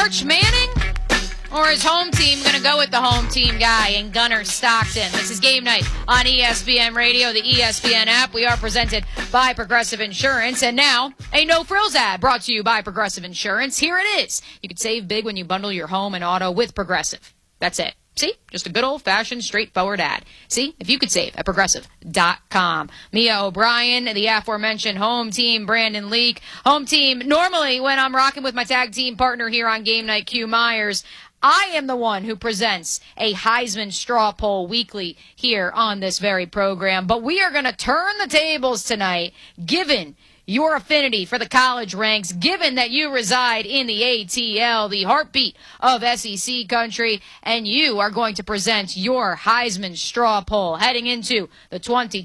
Arch Manning? Or is home team going to go with the home team guy in Gunnar Stockton? This is Game Night on ESPN Radio, the ESPN app. We are presented by Progressive Insurance. And now, a no-frills ad brought to you by Progressive Insurance. Here it is. You can save big when you bundle your home and auto with Progressive. That's it. See? Just a good old-fashioned, straightforward ad. See? If you could save at Progressive.com. Mia O'Brien, the aforementioned home team, Brandon Leak. Home team, normally when I'm rocking with my tag team partner here on Game Night, Q Myers, I am the one who presents a Heisman straw poll weekly here on this very program. But we are going to turn the tables tonight, given your affinity for the college ranks, given that you reside in the ATL, the heartbeat of SEC country, and you are going to present your Heisman straw poll heading into the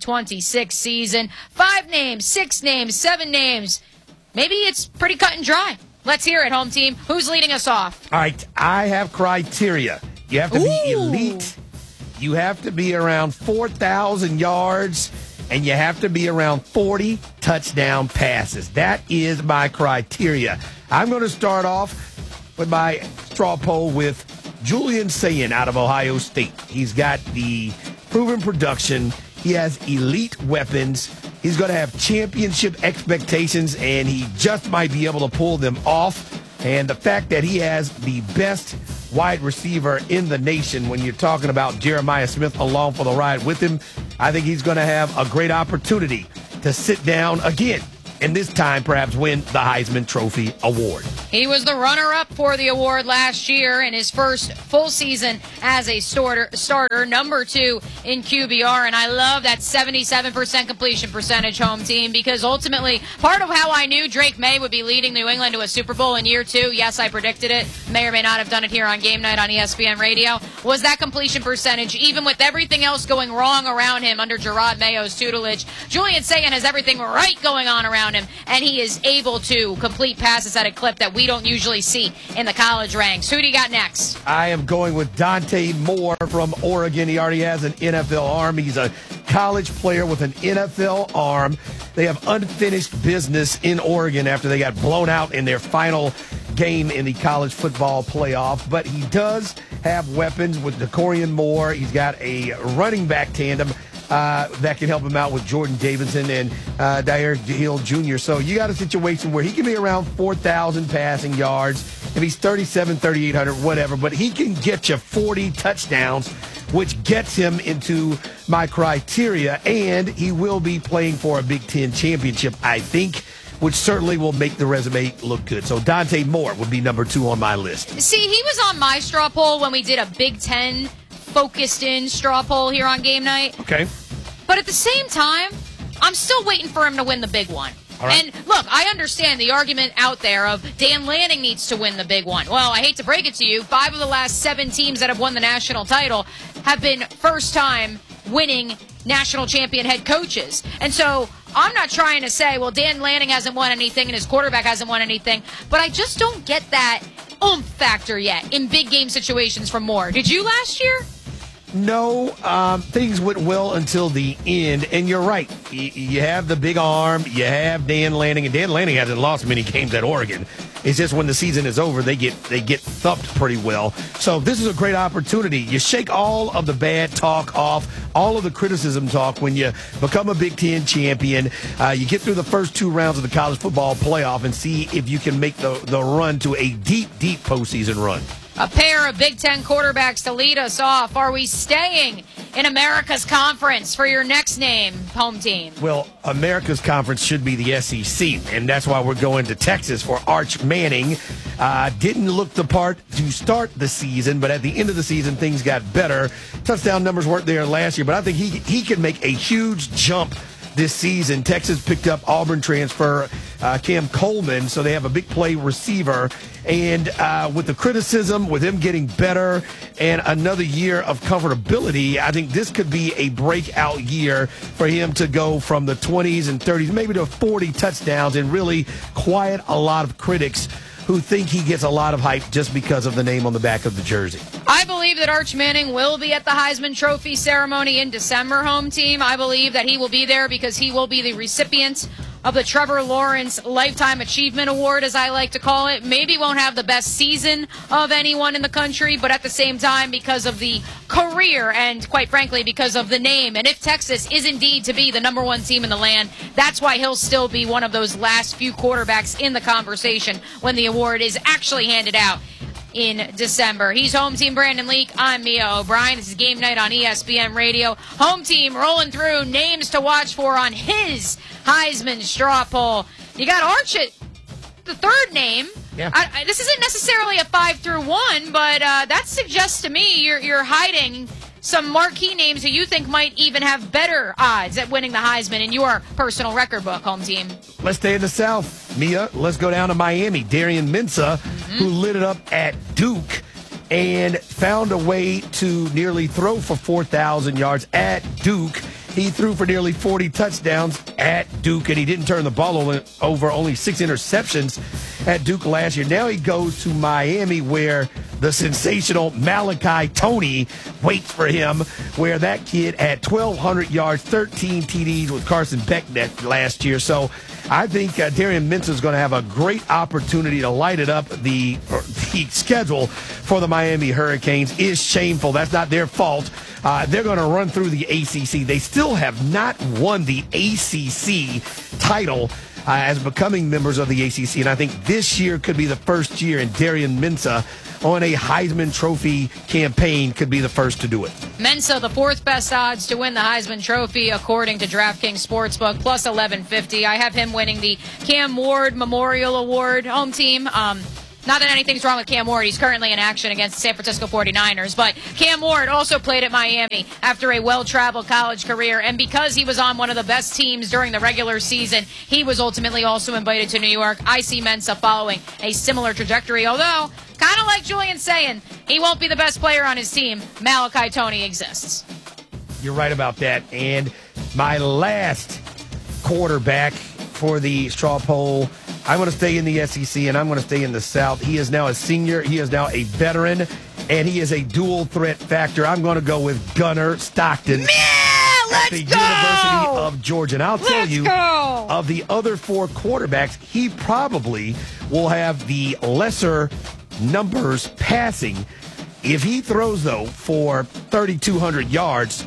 2026 season. 5 names, 6 names, 7 names. Maybe it's pretty cut and dry. Let's hear it, home team. Who's leading us off? All right, I have criteria. You have to be elite. You have to be around 4,000 yards. And you have to be around 40 touchdown passes. That is my criteria. I'm going to start off with my straw poll with Julian Sayin out of Ohio State. He's got the proven production. He has elite weapons. He's going to have championship expectations, and he just might be able to pull them off. And the fact that he has the best wide receiver in the nation, when you're talking about Jeremiah Smith along for the ride with him, I think he's going to have a great opportunity to sit down again and this time perhaps win the Heisman Trophy Award. He was the runner-up for the award last year in his first full season as a starter, number 2 in QBR, and I love that 77% completion percentage, home team, because ultimately part of how I knew Drake May would be leading New England to a Super Bowl in year 2, yes, I predicted it, may or may not have done it here on Game Night on ESPN Radio, was that completion percentage, even with everything else going wrong around him under Gerard Mayo's tutelage. Julian Sayin has everything right going on around him, and he is able to complete passes at a clip that we don't usually see in the college ranks. Who do you got next? I am going with Dante Moore from Oregon. He already has an NFL arm. He's a college player with an NFL arm. They have unfinished business in Oregon after they got blown out in their final game in the college football playoff. But he does have weapons with Decorian Moore. He's got a running back tandem that can help him out with Jordan Davidson and Dyer Hill Jr. So you got a situation where he can be around 4,000 passing yards. If he's 37, 3,800, whatever. But he can get you 40 touchdowns, which gets him into my criteria. And he will be playing for a Big Ten championship, I think, which certainly will make the resume look good. So Dante Moore would be number 2 on my list. See, he was on my straw poll when we did a Big Ten focused-in straw poll here on Game Night. Okay. But at the same time, I'm still waiting for him to win the big one. All right. And look, I understand the argument out there of Dan Lanning needs to win the big one. Well, I hate to break it to you, 5 of the last 7 teams that have won the national title have been first-time winning national champion head coaches. And so I'm not trying to say, well, Dan Lanning hasn't won anything and his quarterback hasn't won anything, but I just don't get that oomph factor yet in big game situations from Moore. Did you last year? No, things went well until the end, and you're right. You have the big arm, you have Dan Lanning, and Dan Lanning hasn't lost many games at Oregon. It's just when the season is over, they get thumped pretty well. So this is a great opportunity. You shake all of the bad talk off, all of the criticism talk when you become a Big Ten champion. You get through the first 2 rounds of the college football playoff and see if you can make the run to a deep, deep postseason run. A pair of Big Ten quarterbacks to lead us off. Are we staying in America's Conference for your next name, home team? Well, America's Conference should be the SEC, and that's why we're going to Texas for Arch Manning. Didn't look the part to start the season, but at the end of the season, things got better. Touchdown numbers weren't there last year, but I think he can make a huge jump this season. Texas picked up Auburn transfer Cam Coleman, so they have a big play receiver. And with the criticism, with him getting better and another year of comfortability, I think this could be a breakout year for him to go from the 20s and 30s, maybe to 40 touchdowns, and really quiet a lot of critics who think he gets a lot of hype just because of the name on the back of the jersey. I believe that Arch Manning will be at the Heisman Trophy ceremony in December, home team. I believe that he will be there because he will be the recipient of the Trevor Lawrence Lifetime Achievement Award, as I like to call it. Maybe won't have the best season of anyone in the country, but at the same time, because of the career and, quite frankly, because of the name. And if Texas is indeed to be the number one team in the land, that's why he'll still be one of those last few quarterbacks in the conversation when the award is actually handed out in December. He's Home Team Brandon Leak. I'm Mia O'Brien. This is Game Night on ESPN Radio. Home Team rolling through names to watch for on his Heisman straw poll. You got Arch at the third name. Yeah. This isn't necessarily a 5-1, but that suggests to me you're hiding some marquee names who you think might even have better odds at winning the Heisman in your personal record book, Home Team. Let's stay in the South, Mia. Let's go down to Miami. Darian Mensah, who lit it up at Duke and found a way to nearly throw for 4,000 yards at Duke. He threw for nearly 40 touchdowns at Duke, and he didn't turn the ball over, only 6 interceptions at Duke last year. Now he goes to Miami, where the sensational Malachi Toney waits for him, where that kid had 1,200 yards, 13 TDs with Carson Beck last year. So I think Darian Mensah is going to have a great opportunity to light it up. The schedule for the Miami Hurricanes is shameful. That's not their fault. They're going to run through the ACC. They still have not won the ACC title as becoming members of the ACC. And I think this year could be the first year, and Darian Mensah on a Heisman Trophy campaign could be the first to do it. Mensah, the fourth best odds to win the Heisman Trophy, according to DraftKings Sportsbook, plus 1150. I have him winning the Cam Ward Memorial Award. Home Team. Not that anything's wrong with Cam Ward. He's currently in action against the San Francisco 49ers. But Cam Ward also played at Miami after a well-traveled college career. And because he was on one of the best teams during the regular season, he was ultimately also invited to New York. I see Mensah following a similar trajectory. Although, kind of like Julian's saying, he won't be the best player on his team. Malachi Toney exists. You're right about that. And my last quarterback for the straw poll, I'm going to stay in the SEC, and I'm going to stay in the South. He is now a senior. He is now a veteran, and he is a dual threat factor. I'm going to go with Gunnar Stockton at the University of Georgia. And I'll tell you, of the other 4 quarterbacks, he probably will have the lesser numbers passing. If he throws, though, for 3,200 yards,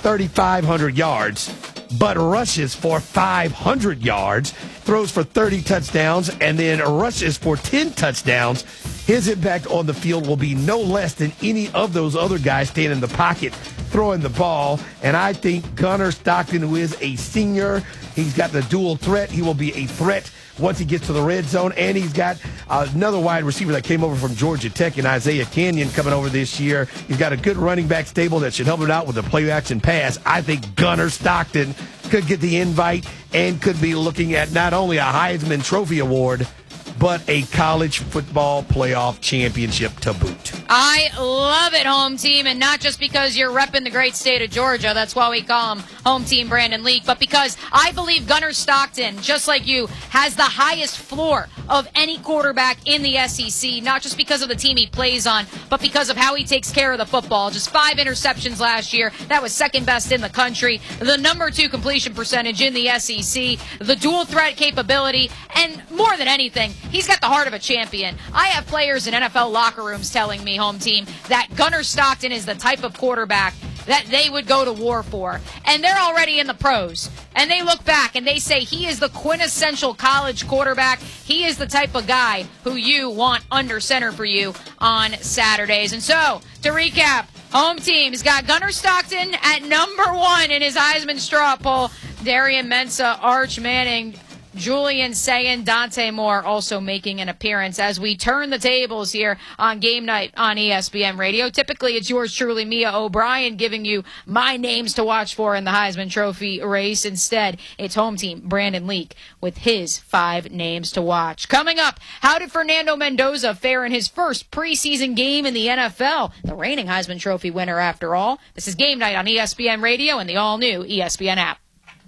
3,500 yards, but rushes for 500 yards, throws for 30 touchdowns, and then rushes for 10 touchdowns, his impact on the field will be no less than any of those other guys standing in the pocket throwing the ball. And I think Gunnar Stockton, who is a senior, he's got the dual threat. He will be a threat once he gets to the red zone. And he's got another wide receiver that came over from Georgia Tech in Isaiah Canyon coming over this year. He's got a good running back stable that should help him out with the play-action pass. I think Gunnar Stockton could get the invite and could be looking at not only a Heisman Trophy award, but a college football playoff championship to boot. I love it, Home Team, and not just because you're repping the great state of Georgia. That's why we call him Home Team Brandon Leak, but because I believe Gunnar Stockton, just like you, has the highest floor of any quarterback in the SEC, not just because of the team he plays on, but because of how he takes care of the football. Just 5 interceptions last year. That was second best in the country. The number 2 completion percentage in the SEC. The dual threat capability, and more than anything, he's got the heart of a champion. I have players in NFL locker rooms telling me, Home Team, that Gunnar Stockton is the type of quarterback that they would go to war for. And they're already in the pros. And they look back and they say he is the quintessential college quarterback. He is the type of guy who you want under center for you on Saturdays. And so, to recap, Home Team has got Gunnar Stockton at number 1 in his Heisman straw poll. Darian Mensah, Arch Manning, Julian Sayin, Dante Moore also making an appearance as we turn the tables here on Game Night on ESPN Radio. Typically, it's yours truly, Mia O'Brien, giving you my names to watch for in the Heisman Trophy race. Instead, it's Home Team Brandon Leak with his 5 names to watch. Coming up, how did Fernando Mendoza fare in his first preseason game in the NFL? The reigning Heisman Trophy winner, after all. This is Game Night on ESPN Radio and the all-new ESPN app.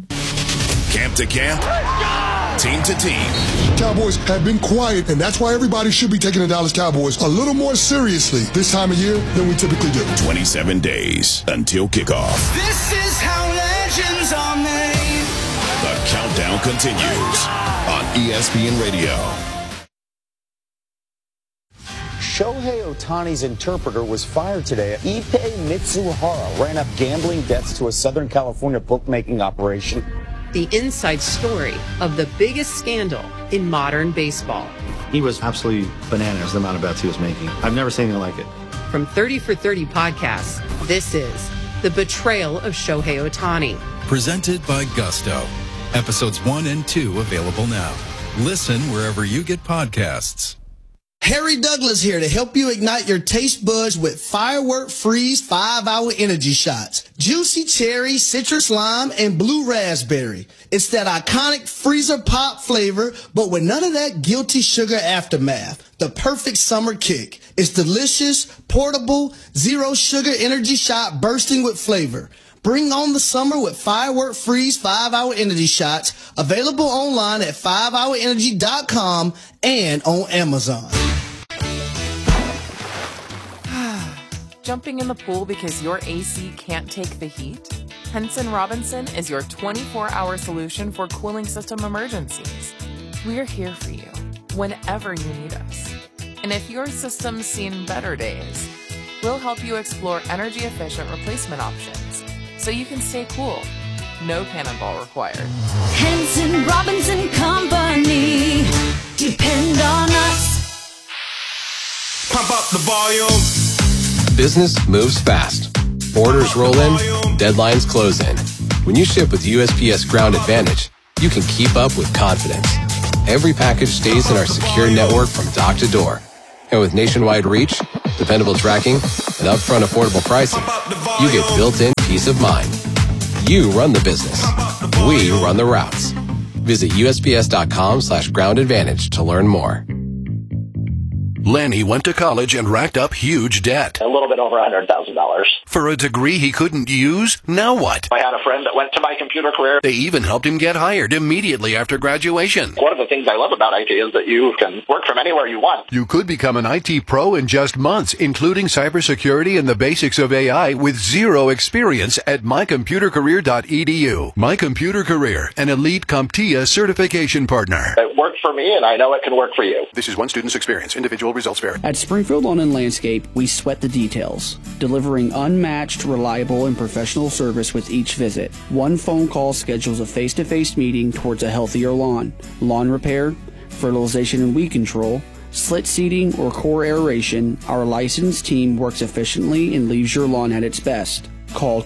Camp to camp, team to team. Cowboys have been quiet, and that's why everybody should be taking the Dallas Cowboys a little more seriously this time of year than we typically do. 27 days until kickoff. This is how legends are made. The countdown Now continues on ESPN Radio. Shohei Ohtani's interpreter was fired today. Ippei Mitsuhara ran up gambling debts to a Southern California bookmaking operation. The inside story of the biggest scandal in modern baseball. He was absolutely bananas, the amount of bets he was making. I've never seen anything like it. From 30 for 30 podcasts, this is The Betrayal of Shohei Ohtani. Presented by Gusto. Episodes 1 and 2 available now. Listen wherever you get podcasts. Harry Douglas here to help you ignite your taste buds with Firework Freeze 5-Hour Energy Shots. Juicy cherry, citrus lime, and blue raspberry. It's that iconic freezer pop flavor, but with none of that guilty sugar aftermath. The perfect summer kick. It's delicious, portable, zero sugar energy shot bursting with flavor. Bring on the summer with Firework Freeze 5-Hour Energy Shots. Available online at 5hourenergy.com and on Amazon. Jumping in the pool because your AC can't take the heat? Henson Robinson is your 24-hour solution for cooling system emergencies. We're here for you whenever you need us. And if your system's seen better days, we'll help you explore energy-efficient replacement options so you can stay cool. No cannonball required. Henson Robinson Company. Depend on us. Pump up the volume. Business moves fast. Orders roll in, deadlines close in. When you ship with USPS Ground Advantage, you can keep up with confidence. Every package stays in our secure network from dock to door. And with nationwide reach, dependable tracking, and upfront affordable pricing, you get built-in peace of mind. You run the business. We run the routes. Visit USPS.com/Ground Advantage to learn more. Lanny went to college and racked up huge debt. A little bit over $100,000. For a degree he couldn't use? Now what? I had a friend that went to My Computer Career. They even helped him get hired immediately after graduation. One of the things I love about IT is that you can work from anywhere you want. You could become an IT pro in just months, including cybersecurity and the basics of AI with zero experience at mycomputercareer.edu. My Computer Career, an elite CompTIA certification partner. It worked for me, and I know it can work for you. This is one student's experience. Individual results vary. At Springfield Lawn and Landscape, we sweat the details, delivering unmatched, reliable, and professional service with each visit. One phone call schedules a face-to-face meeting towards a healthier lawn. Lawn repair, fertilization and weed control, slit seeding, or core aeration, our licensed team works efficiently and leaves your lawn at its best. Call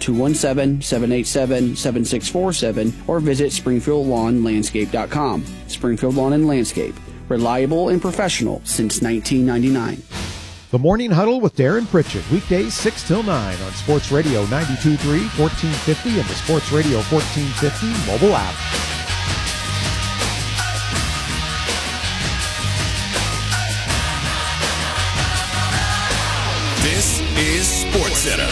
217-787-7647 or visit SpringfieldLawnLandscape.com. Springfield Lawn and Landscape. Reliable and professional since 1999. The Morning Huddle with Darren Pritchett, weekdays 6 till 9 on Sports Radio 92.3, 1450, and the Sports Radio 1450 mobile app. This is SportsCenter.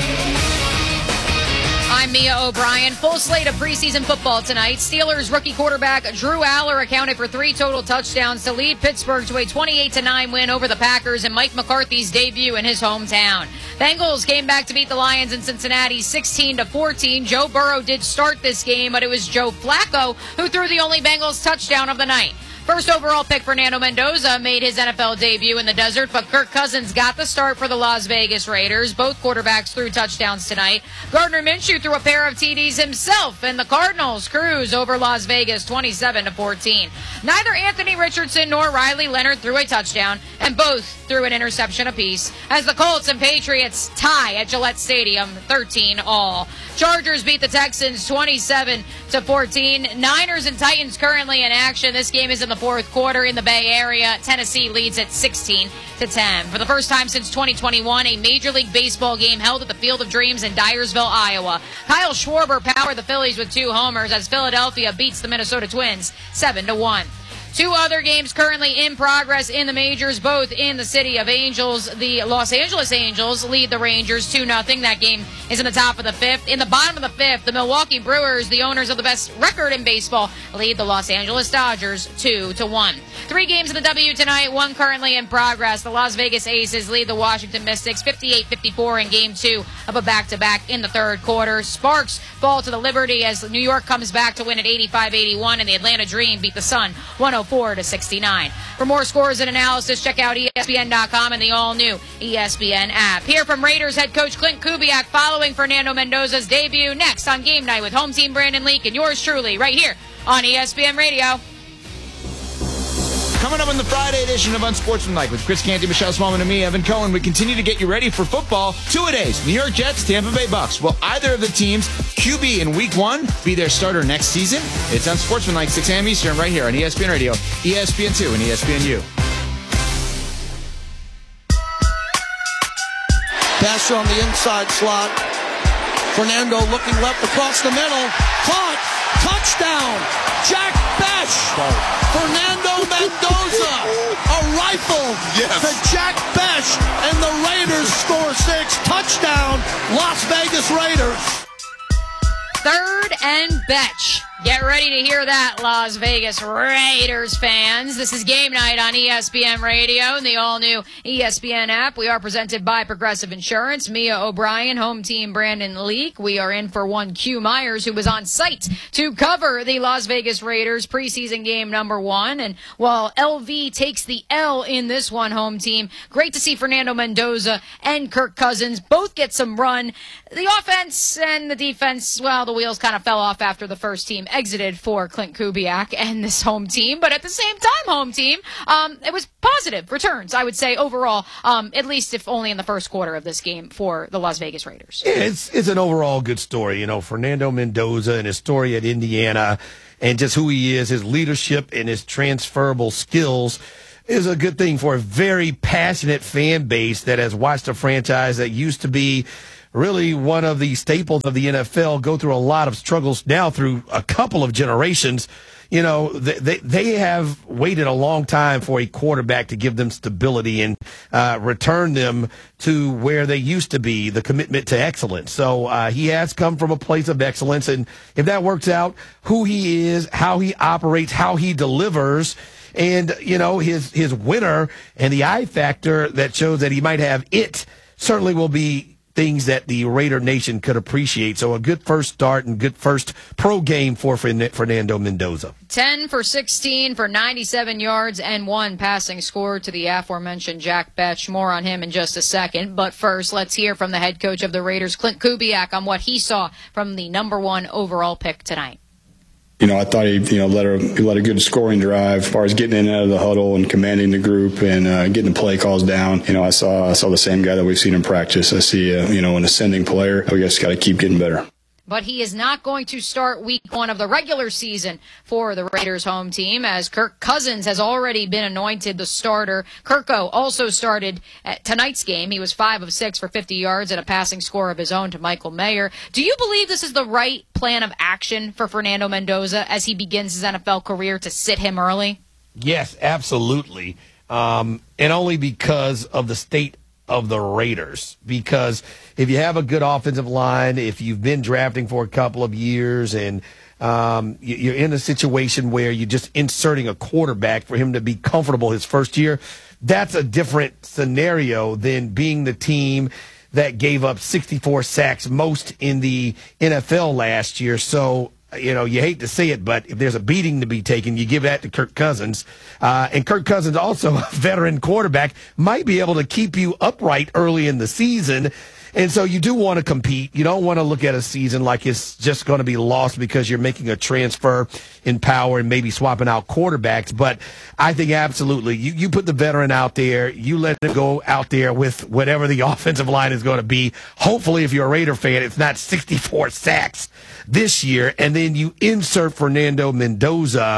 I'm Mia O'Brien. Full slate of preseason football tonight. Steelers rookie quarterback Drew Aller accounted for 3 total touchdowns to lead Pittsburgh to a 28-9 win over the Packers in Mike McCarthy's debut in his hometown. Bengals came back to beat the Lions in Cincinnati 16-14. Joe Burrow did start this game, but it was Joe Flacco who threw the only Bengals touchdown of the night. First overall pick Fernando Mendoza made his NFL debut in the desert, but Kirk Cousins got the start for the Las Vegas Raiders. Both quarterbacks threw touchdowns tonight. Gardner Minshew threw a pair of TDs himself, and the Cardinals cruise over Las Vegas 27-14. Neither Anthony Richardson nor Riley Leonard threw a touchdown, and both threw an interception apiece as the Colts and Patriots tie at Gillette Stadium 13-all. Chargers beat the Texans 27-14. Niners and Titans currently in action. This game is in the fourth quarter in the Bay Area. Tennessee leads at 16-10. For the first time since 2021, a Major League Baseball game held at the Field of Dreams in Dyersville, Iowa. Kyle Schwarber powered the Phillies with 2 homers as Philadelphia beats the Minnesota Twins 7-1. Two other games currently in progress in the majors, both in the city of Angels. The Los Angeles Angels lead the Rangers 2-0. That game is in the top of the fifth. In the bottom of the fifth, the Milwaukee Brewers, the owners of the best record in baseball, lead the Los Angeles Dodgers 2-1. 3 games in the W tonight, one currently in progress. The Las Vegas Aces lead the Washington Mystics 58-54 in Game 2 of a back-to-back in the third quarter. Sparks fall to the Liberty as New York comes back to win at 85-81, and the Atlanta Dream beat the Sun 104-69. For more scores and analysis, check out ESPN.com and the all-new ESPN app. Hear from Raiders head coach Clint Kubiak following Fernando Mendoza's debut next on Game Night with home team Brandon Leak and yours truly right here on ESPN Radio. Coming up in the Friday edition of Unsportsmanlike with Chris Canty, Michelle Smallman, and me, Evan Cohen, we continue to get you ready for football. 2-a-days, New York Jets, Tampa Bay Bucks. Will either of the teams' QB in Week 1 be their starter next season? It's Unsportsmanlike, 6 a.m. Eastern, right here on ESPN Radio, ESPN2, and ESPNU. Pass on the inside slot. Fernando looking left across the middle. Caught. Touchdown. Jack Besh. Fernando Mendoza. A rifle to Jack Besh. And the Raiders score 6. Touchdown. Las Vegas Raiders. Third and Betch. Get ready to hear that, Las Vegas Raiders fans. This is Game Night on ESPN Radio and the all-new ESPN app. We are presented by Progressive Insurance. Mia O'Brien, home team Brandon Leak. We are in for one Q Myers, who was on site to cover the Las Vegas Raiders preseason game number 1. And while LV takes the L in this one, home team, great to see Fernando Mendoza and Kirk Cousins both get some run. The offense and the defense, well, the wheels kind of fell off after the first team exited for Clint Kubiak and this home team. But at the same time, home team, it was positive returns, I would say, overall, at least if only in the first quarter of this game for the Las Vegas Raiders. Yeah, it's an overall good story. You know, Fernando Mendoza and his story at Indiana and just who he is, his leadership and his transferable skills is a good thing for a very passionate fan base that has watched a franchise that used to be really one of the staples of the NFL go through a lot of struggles now through a couple of generations. You know, they have waited a long time for a quarterback to give them stability and return them to where they used to be, the commitment to excellence. So he has come from a place of excellence. And if that works out, who he is, how he operates, how he delivers, and, you know, his winner and the I factor that shows that he might have it certainly will be things that the Raider Nation could appreciate. So a good first start and good first pro game for Fernando Mendoza. 10 for 16 for 97 yards and 1 passing score to the aforementioned Jack Betch. More on him in just a second. But first, let's hear from the head coach of the Raiders, Clint Kubiak, on what he saw from the number 1 overall pick tonight. You know, I thought he, led a good scoring drive as far as getting in and out of the huddle and commanding the group and getting the play calls down. You know, I saw the same guy that we've seen in practice. I see, an ascending player. We just got to keep getting better. But he is not going to start week 1 of the regular season for the Raiders home team, as Kirk Cousins has already been anointed the starter. Kirko also started at tonight's game. He was 5 of 6 for 50 yards and a passing score of his own to Michael Mayer. Do you believe this is the right plan of action for Fernando Mendoza as he begins his NFL career to sit him early? Yes, absolutely. And only because of the state of the Raiders, because if you have a good offensive line, if you've been drafting for a couple of years and you're in a situation where you're just inserting a quarterback for him to be comfortable his first year, that's a different scenario than being the team that gave up 64 sacks, most in the NFL last year. So, you hate to say it, but if there's a beating to be taken, you give that to Kirk Cousins. And Kirk Cousins, also a veteran quarterback, might be able to keep you upright early in the season. And so you do want to compete. You don't want to look at a season like it's just going to be lost because you're making a transfer in power and maybe swapping out quarterbacks. But I think absolutely, you put the veteran out there, you let him go out there with whatever the offensive line is going to be. Hopefully, if you're a Raider fan, it's not 64 sacks this year. And then you insert Fernando Mendoza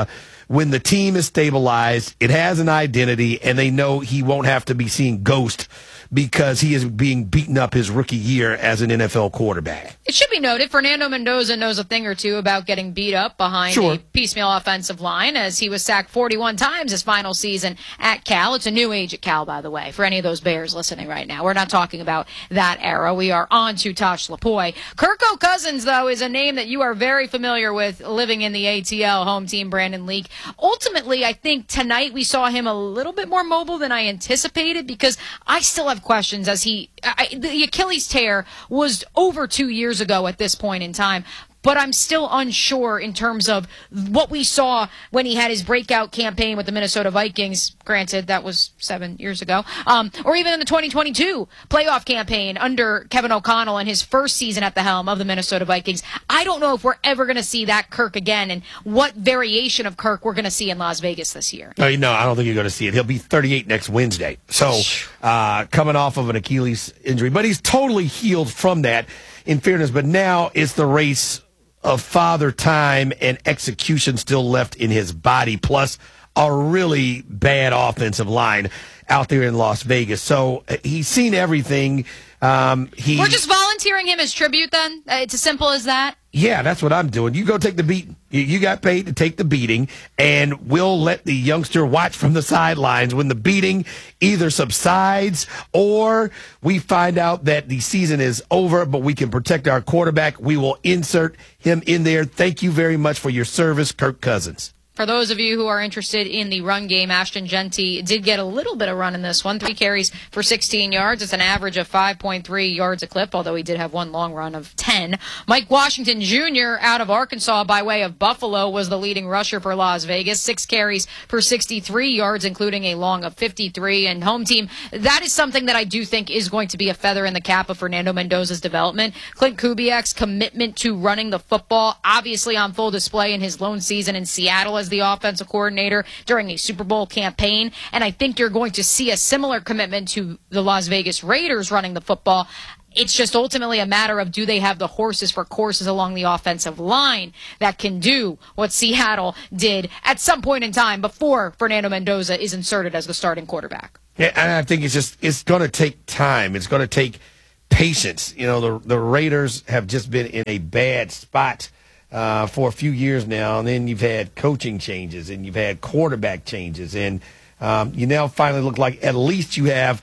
when the team is stabilized, it has an identity, and they know he won't have to be seeing ghost because he is being beaten up his rookie year as an NFL quarterback. It should be noted, Fernando Mendoza knows a thing or two about getting beat up behind a piecemeal offensive line, as he was sacked 41 times his final season at Cal. It's a new age at Cal, by the way, for any of those Bears listening right now. We're not talking about that era. We are on to Tosh Lupoi. Kirko Cousins, though, is a name that you are very familiar with living in the ATL, home team Brandon Leak. Ultimately, I think tonight we saw him a little bit more mobile than I anticipated, because I still have questions as the Achilles tear was over 2 years ago at this point in time. But I'm still unsure in terms of what we saw when he had his breakout campaign with the Minnesota Vikings. Granted, that was 7 years ago. Or even in the 2022 playoff campaign under Kevin O'Connell in his first season at the helm of the Minnesota Vikings. I don't know if we're ever going to see that Kirk again, and what variation of Kirk we're going to see in Las Vegas this year. No, I don't think you're going to see it. He'll be 38 next Wednesday. So coming off of an Achilles injury. But he's totally healed from that, in fairness. But now it's the race of father time and execution still left in his body, plus a really bad offensive line out there in Las Vegas. So he's seen everything. We're just volunteering him as tribute then? It's as simple as that? Yeah, that's what I'm doing. You go take the beating. You got paid to take the beating, and we'll let the youngster watch from the sidelines when the beating either subsides or we find out that the season is over, but we can protect our quarterback. We will insert him in there. Thank you very much for your service, Kirk Cousins. For those of you who are interested in the run game, Ashton Genty did get a little bit of run in this one. 3 carries for 16 yards. It's an average of 5.3 yards a clip, although he did have one long run of 10. Mike Washington Jr. out of Arkansas by way of Buffalo was the leading rusher for Las Vegas. 6 carries for 63 yards, including a long of 53. And home team, that is something that I do think is going to be a feather in the cap of Fernando Mendoza's development. Clint Kubiak's commitment to running the football, obviously on full display in his lone season in Seattle as the offensive coordinator during a Super Bowl campaign. And I think you're going to see a similar commitment to the Las Vegas Raiders running the football. It's just ultimately a matter of, do they have the horses for courses along the offensive line that can do what Seattle did at some point in time before Fernando Mendoza is inserted as the starting quarterback. Yeah, and I think it's going to take time. It's going to take patience. You know, the Raiders have just been in a bad spot for a few years now, and then you've had coaching changes and you've had quarterback changes, and you now finally look like at least you have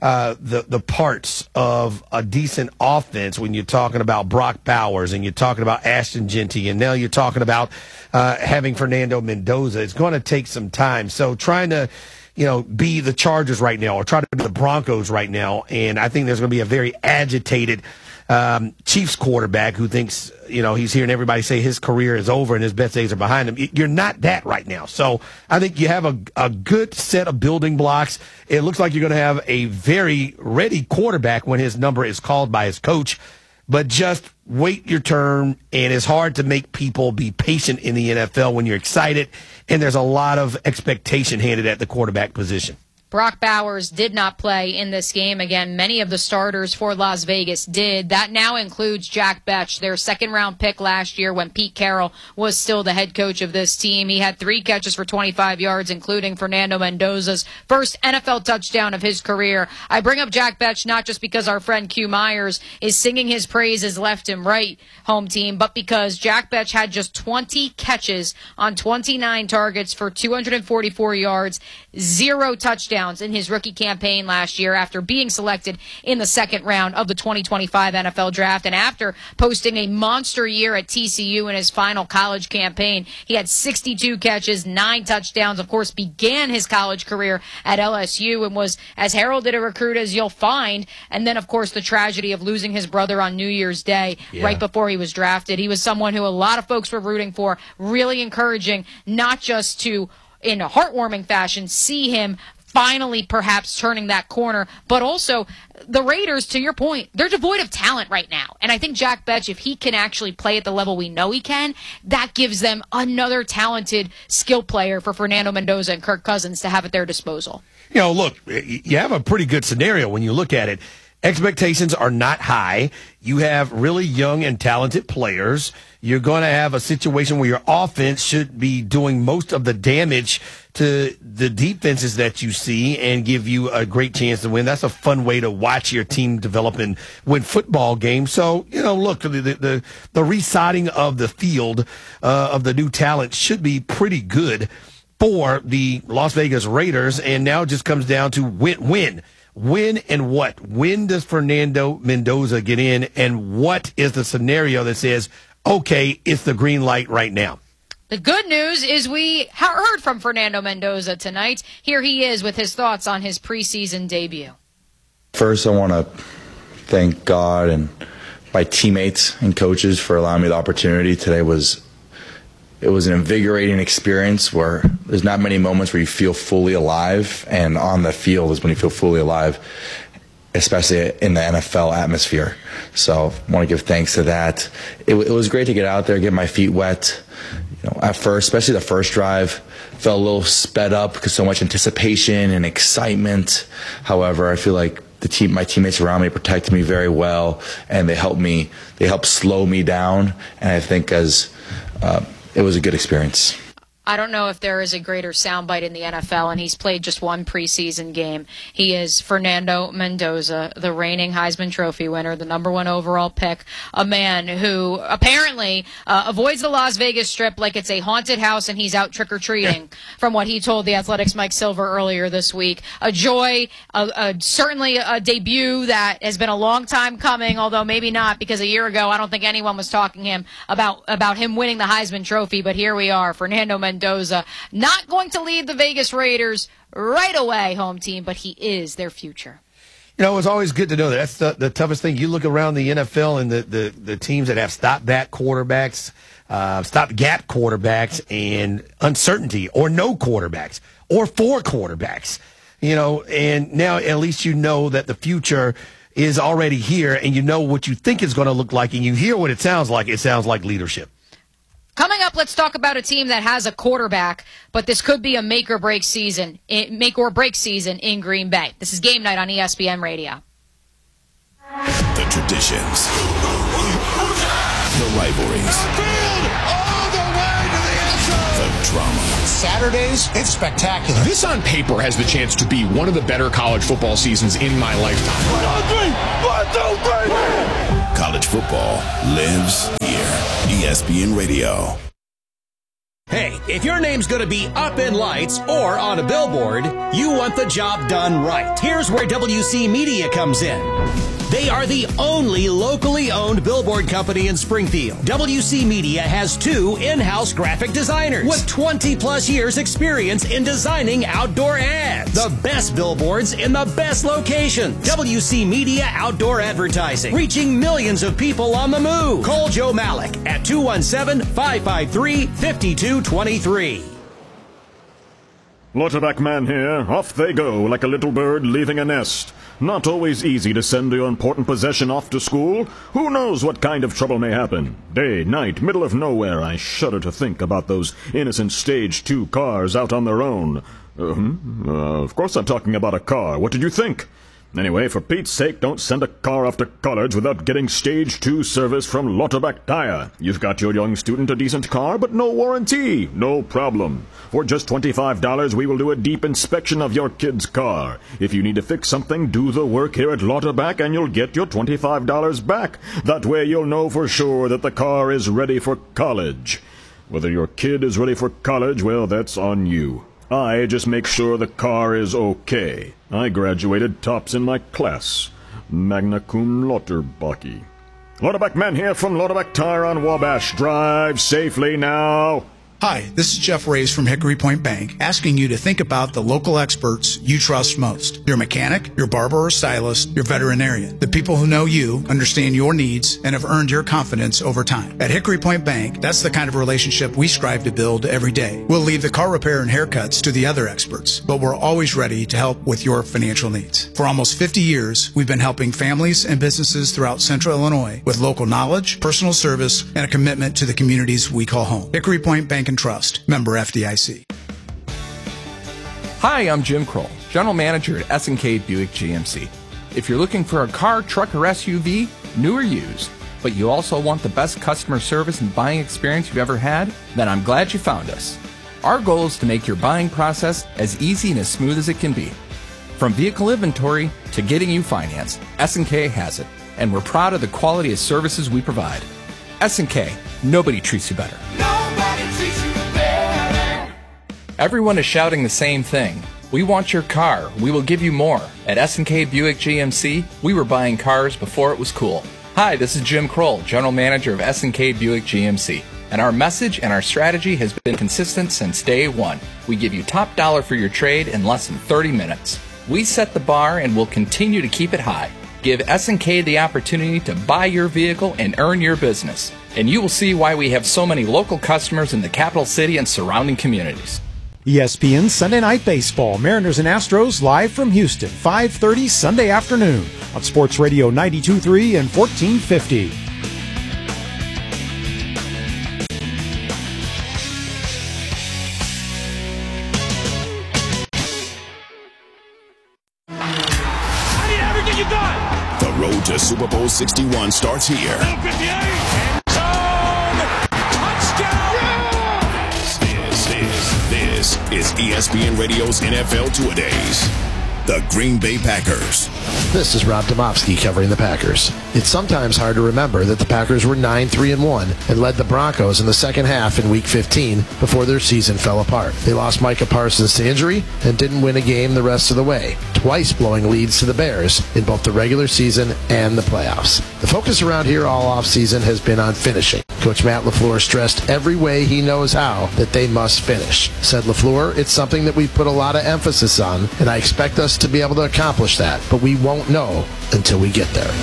the parts of a decent offense when you're talking about Brock Bowers and you're talking about Ashton Genty, and now you're talking about having Fernando Mendoza. It's going to take some time. So trying to be the Chargers right now or try to be the Broncos right now, and I think there's going to be a very agitated Chiefs quarterback who thinks, he's hearing everybody say his career is over and his best days are behind him. You're not that right now. So I think you have a good set of building blocks. It looks like you're going to have a very ready quarterback when his number is called by his coach. But just wait your turn, and it's hard to make people be patient in the NFL when you're excited, and there's a lot of expectation handed at the quarterback position. Brock Bowers did not play in this game. Again, many of the starters for Las Vegas did. That now includes Jack Bech, their second-round pick last year when Pete Carroll was still the head coach of this team. He had 3 catches for 25 yards, including Fernando Mendoza's first NFL touchdown of his career. I bring up Jack Bech not just because our friend Q Myers is singing his praises left and right, home team, but because Jack Bech had just 20 catches on 29 targets for 244 yards, 0 touchdowns in his rookie campaign last year after being selected in the second round of the 2025 NFL Draft. And after posting a monster year at TCU in his final college campaign, he had 62 catches, 9 touchdowns, of course, began his college career at LSU and was as heralded a recruit as you'll find. And then, of course, the tragedy of losing his brother on New Year's Day right before he was drafted. He was someone who a lot of folks were rooting for, really encouraging, not just to, in a heartwarming fashion, see him finally perhaps turning that corner, but also the Raiders, to your point, they're devoid of talent right now. And I think Jack Bech, if he can actually play at the level we know he can, that gives them another talented skill player for Fernando Mendoza and Kirk Cousins to have at their disposal. Look, you have a pretty good scenario when you look at it. expectations are not high. You have really young and talented players. You're going to have a situation where your offense should be doing most of the damage to the defenses that you see and give you a great chance to win. That's a fun way to watch your team develop and win football games. So, look, the residing of the field of the new talent should be pretty good for the Las Vegas Raiders. And now it just comes down to win. When and what? When does Fernando Mendoza get in, and what is the scenario that says, okay, it's the green light right now? The good news is we heard from Fernando Mendoza tonight. Here he is with his thoughts on his preseason debut. First, I want to thank God and my teammates and coaches for allowing me the opportunity. Today it was an invigorating experience where there's not many moments where you feel fully alive, and on the field is when you feel fully alive, especially in the NFL atmosphere. So I want to give thanks to that. It was great to get out there, get my feet wet. At first, especially the first drive, felt a little sped up because so much anticipation and excitement. However, I feel like my teammates around me protected me very well, and they helped slow me down. And I think it was a good experience. I don't know if there is a greater soundbite in the NFL, and he's played just one preseason game. He is Fernando Mendoza, the reigning Heisman Trophy winner, the #1 overall pick, a man who apparently avoids the Las Vegas Strip like it's a haunted house and he's out trick-or-treating, from what he told the Athletics' Mike Silver earlier this week. A joy, certainly a debut that has been a long time coming, although maybe not, because a year ago I don't think anyone was talking him about him winning the Heisman Trophy, but here we are, Fernando Mendoza, not going to lead the Vegas Raiders right away, home team, but he is their future. It's always good to know that. That's the toughest thing. You look around the NFL and the teams that have stop-back quarterbacks, stop-gap quarterbacks, and uncertainty, or no quarterbacks, or 4 quarterbacks. And now at least you know that the future is already here, and you know what you think it's going to look like, and you hear what it sounds like. It sounds like leadership. Coming up, let's talk about a team that has a quarterback, but this could be a make or break season in Green Bay. This is Game Night on ESPN Radio. The traditions, the rivalries, the drama. Saturdays, it's spectacular. This on paper has the chance to be one of the better college football seasons in my lifetime. 1, 2, 3. College football lives here. ESPN Radio. Hey, if your name's going to be up in lights or on a billboard, you want the job done right. Here's where WC Media comes in. They are the only locally owned billboard company in Springfield. WC Media has 2 in-house graphic designers with 20-plus years experience in designing outdoor ads. The best billboards in the best locations. WC Media Outdoor Advertising, reaching millions of people on the move. Call Joe Malik at 217-553-5223. Lauterbach man here. Off they go like a little bird leaving a nest. Not always easy to send your important possession off to school. Who knows what kind of trouble may happen? Day, night, middle of nowhere. I shudder to think about those innocent Stage 2 cars out on their own. Of course I'm talking about a car. What did you think? Anyway, for Pete's sake, don't send a car off to college without getting Stage 2 service from Lauterbach Tire. You've got your young student a decent car, but no warranty. No problem. For just $25, we will do a deep inspection of your kid's car. If you need to fix something, do the work here at Lauterbach and you'll get your $25 back. That way you'll know for sure that the car is ready for college. Whether your kid is ready for college, well, that's on you. I just make sure the car is okay. I graduated tops in my class. Magna cum Lauterbach. Lauterbach man here from Lauterbach Tire on Wabash. Drive safely now. Hi, this is Jeff Reyes from Hickory Point Bank, asking you to think about the local experts you trust most. Your mechanic, your barber or stylist, your veterinarian. The people who know you, understand your needs, and have earned your confidence over time. At Hickory Point Bank, that's the kind of relationship we strive to build every day. We'll leave the car repair and haircuts to the other experts, but we're always ready to help with your financial needs. For almost 50 years, we've been helping families and businesses throughout Central Illinois with local knowledge, personal service, and a commitment to the communities we call home. Hickory Point Bank and Trust, member FDIC. Hi, I'm Jim Kroll, General Manager at S&K Buick GMC. If you're looking for a car, truck, or SUV, new or used, but you also want the best customer service and buying experience you've ever had, then I'm glad you found us. Our goal is to make your buying process as easy and as smooth as it can be. From vehicle inventory to getting you financed, S&K has it, and we're proud of the quality of services we provide. S&K, nobody treats you better. Nobody treats you better. Everyone is shouting the same thing. We want your car. We will give you more. At S&K Buick GMC, we were buying cars before it was cool. Hi, this is Jim Kroll, General Manager of S&K Buick GMC. And our message and our strategy has been consistent since day one. We give you top dollar for your trade in less than 30 minutes. We set the bar and will continue to keep it high. Give S&K the opportunity to buy your vehicle and earn your business. And you will see why we have so many local customers in the capital city and surrounding communities. ESPN Sunday Night Baseball, Mariners and Astros live from Houston, 5:30 Sunday afternoon on Sports Radio 92.3 and 1450. I need everything you got. The road to Super Bowl 61 starts here. This is ESPN Radio's NFL Two-A-Days. The Green Bay Packers. This is Rob Domofsky covering the Packers. It's sometimes hard to remember that the Packers were 9-3-1 and led the Broncos in the second half in Week 15 before their season fell apart. They lost Micah Parsons to injury and didn't win a game the rest of the way, twice blowing leads to the Bears in both the regular season and the playoffs. The focus around here all offseason has been on finishing. Coach Matt LaFleur stressed every way he knows how that they must finish. Said LaFleur, it's something that we've put a lot of emphasis on, and I expect us to be able to accomplish that, but we won't know until we get there.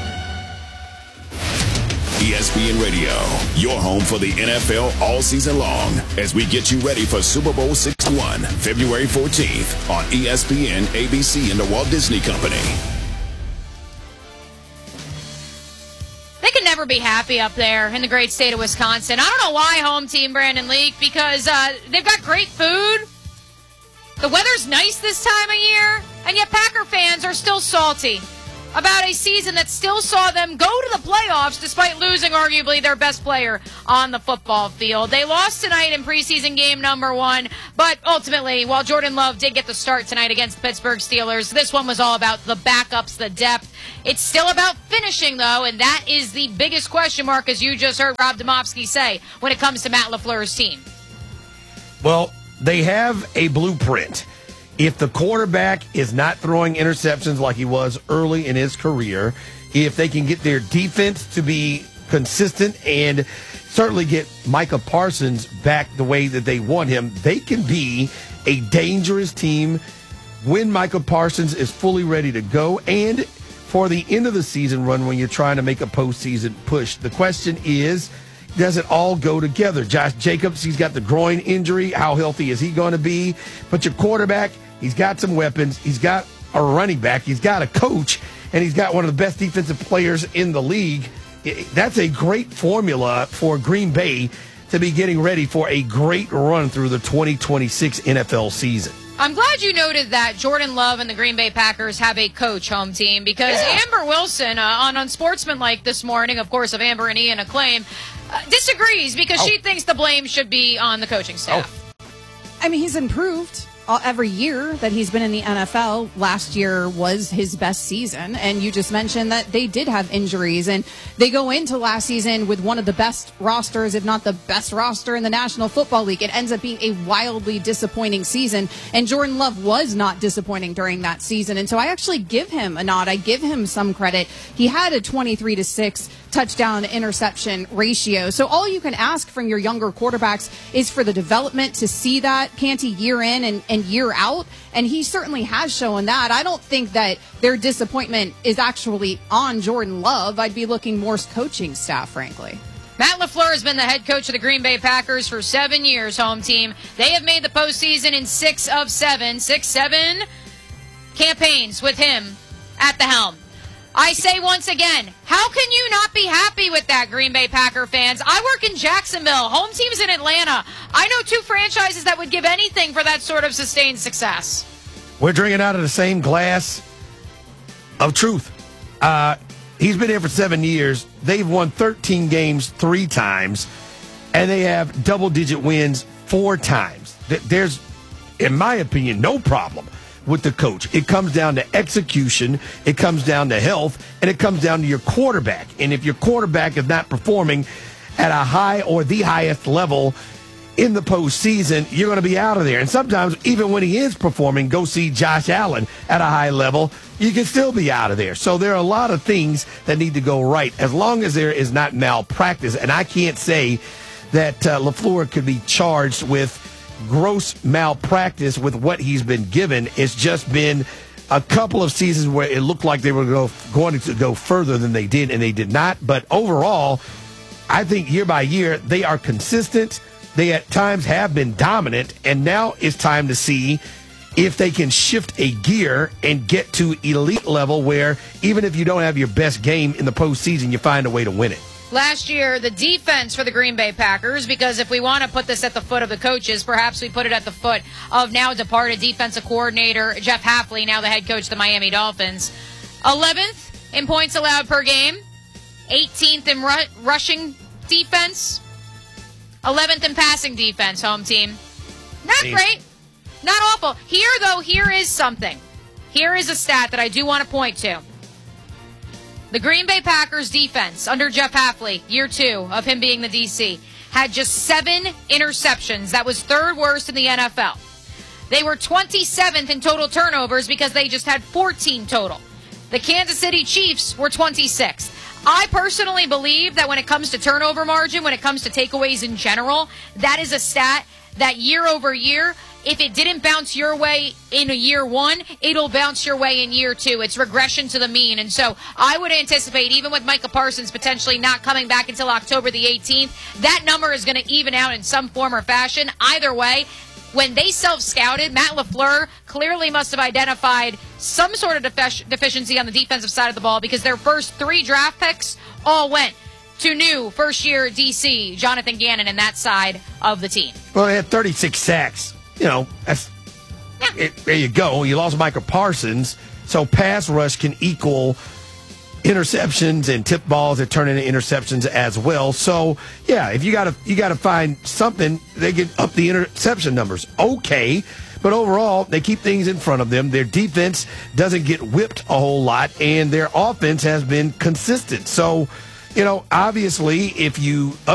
ESPN Radio, your home for the NFL all season long, as we get you ready for Super Bowl 61, February 14th on ESPN, ABC, and the Walt Disney Company. They can never be happy up there in the great state of Wisconsin. I don't know why, home team Brandon Leak, because they've got great food. The weather's nice this time of year, and yet Packer fans are still salty about a season that still saw them go to the playoffs despite losing arguably their best player on the football field. They lost tonight in preseason game number 1, but ultimately, while Jordan Love did get the start tonight against the Pittsburgh Steelers, this one was all about the backups, the depth. It's still about finishing, though, and that is the biggest question mark, as you just heard Rob Domofsky say, when it comes to Matt LaFleur's team. Well, they have a blueprint. If the quarterback is not throwing interceptions like he was early in his career, if they can get their defense to be consistent and certainly get Micah Parsons back the way that they want him, they can be a dangerous team when Micah Parsons is fully ready to go and for the end of the season run when you're trying to make a postseason push. The question is, does it all go together? Josh Jacobs, he's got the groin injury. How healthy is he going to be? But your quarterback, he's got some weapons. He's got a running back. He's got a coach. And he's got one of the best defensive players in the league. That's a great formula for Green Bay to be getting ready for a great run through the 2026 NFL season. I'm glad you noted that Jordan Love and the Green Bay Packers have a coach, home team, because Amber Wilson on Unsportsmanlike this morning, of course, of Amber and Ian Acclaim, disagrees because she thinks the blame should be on the coaching staff. I mean, he's improved every year that he's been in the NFL. Last year was his best season, and you just mentioned that they did have injuries, and they go into last season with one of the best rosters, if not the best roster in the National Football League. It ends up being a wildly disappointing season, and Jordan Love was not disappointing during that season, and so I actually give him a nod. I give him some credit. He had a 23-6 touchdown interception ratio. So all you can ask from your younger quarterbacks is for the development to see that, Canty, year in and year out. And he certainly has shown that. I don't think that their disappointment is actually on Jordan Love. I'd be looking more coaching staff, frankly. Matt LaFleur has been the head coach of the Green Bay Packers for 7 years, home team. They have made the postseason in 6 of 7 campaigns with him at the helm. I say once again, how can you not be happy with that, Green Bay Packer fans? I work in Jacksonville. Home team's in Atlanta. I know 2 franchises that would give anything for that sort of sustained success. We're drinking out of the same glass. of truth. He's been here for 7 years. They've won 13 games 3 times, and they have double-digit wins 4 times. There's, in my opinion, no problem with the coach. It comes down to execution, it comes down to health, and it comes down to your quarterback. And if your quarterback is not performing at a high or the highest level in the postseason, you're going to be out of there. And sometimes, even when he is performing, go see Josh Allen at a high level, you can still be out of there. So there are a lot of things that need to go right, as long as there is not malpractice. And I can't say that LaFleur could be charged with gross malpractice with what he's been given. It's just been a couple of seasons where it looked like they were going to go further than they did, and they did not. But overall, I think year by year, they are consistent. They at times have been dominant, and now it's time to see if they can shift a gear and get to elite level where even if you don't have your best game in the postseason, you find a way to win it. Last year, the defense for the Green Bay Packers, because if we want to put this at the foot of the coaches, perhaps we put it at the foot of now departed defensive coordinator Jeff Hafley, now the head coach of the Miami Dolphins. 11th in points allowed per game, 18th in rushing defense, 11th in passing defense, home team. Not great. Not awful. Here is something. Here is a stat that I do want to point to. The Green Bay Packers defense under Jeff Hafley, year 2 of him being the DC, had just 7 interceptions. That was 3rd worst in the NFL. They were 27th in total turnovers because they just had 14 total. The Kansas City Chiefs were 26th. I personally believe that when it comes to turnover margin, when it comes to takeaways in general, that is a stat that year over year, if it didn't bounce your way in year 1, it'll bounce your way in year 2. It's regression to the mean. And so I would anticipate, even with Micah Parsons potentially not coming back until October the 18th, that number is going to even out in some form or fashion. Either way, when they self-scouted, Matt LaFleur clearly must have identified some sort of deficiency on the defensive side of the ball, because their first 3 draft picks all went to new first-year DC, Jonathan Gannon, and that side of the team. Well, they had 36 sacks. You know, there you go. You lost Micah Parsons, so pass rush can equal interceptions and tip balls that turn into interceptions as well. So, yeah, if you got to find something, they get up the interception numbers. Okay, but overall, they keep things in front of them. Their defense doesn't get whipped a whole lot, and their offense has been consistent. So, you know, obviously, if you